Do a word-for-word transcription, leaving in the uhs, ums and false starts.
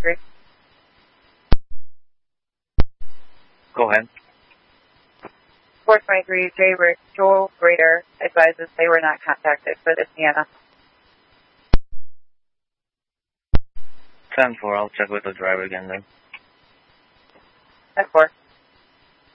three. Go ahead. four twenty-three, J. Joel Rader advises they were not contacted for the Sienna. ten four, I'll check with the driver again then. ten four.